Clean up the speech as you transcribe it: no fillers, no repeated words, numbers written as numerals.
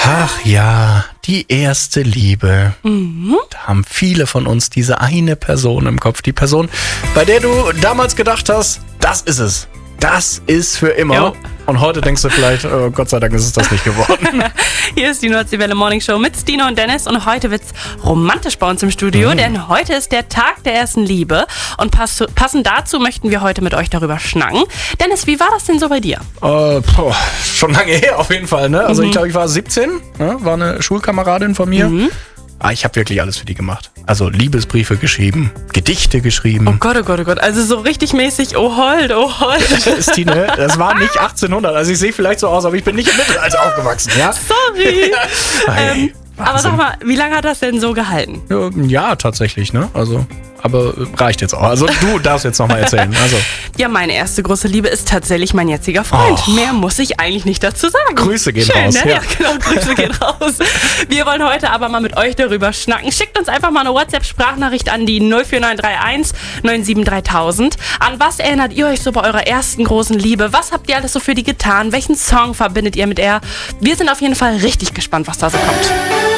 Ach ja, die erste Liebe. Da haben viele von uns diese eine Person im Kopf. Die Person, bei der du damals gedacht hast, das ist es. Das ist für immer. Jo. Und heute denkst du vielleicht, oh, Gott sei Dank ist es das nicht geworden. Hier ist die Nordseewelle Morning Show mit Stino und Dennis und heute wird's romantisch bei uns im Studio, denn heute ist der Tag der ersten Liebe und passend dazu möchten wir heute mit euch darüber schnacken. Dennis, wie war das denn so bei dir? Schon lange her auf jeden Fall, ne? Also ich glaube, ich war 17, ne? War eine Schulkameradin von mir. Ich habe wirklich alles für die gemacht. Also Liebesbriefe geschrieben, Gedichte geschrieben. Oh Gott, oh Gott, oh Gott. Also so richtig mäßig, oh hold, oh hold. Stine, das war nicht 1800. Also ich sehe vielleicht so aus, aber ich bin nicht im Mittelalter aufgewachsen, ja? Sorry. Hey, Aber sag mal, wie lange hat das denn so gehalten? Ja, ein Jahr tatsächlich, ne? Also, aber reicht jetzt auch. Also du darfst jetzt nochmal erzählen. Also. Ja, meine erste große Liebe ist tatsächlich mein jetziger Freund. Oh. Mehr muss ich eigentlich nicht dazu sagen. Grüße gehen Schön, raus. Ne? Ja. Ja, genau, Grüße gehen raus. Wir wollen heute aber mal mit euch darüber schnacken. Schickt uns einfach mal eine WhatsApp-Sprachnachricht an die 04931 97 3000. An was erinnert ihr euch so bei eurer ersten großen Liebe? Was habt ihr alles so für die getan? Welchen Song verbindet ihr mit ihr? Wir sind auf jeden Fall richtig gespannt, was da so kommt.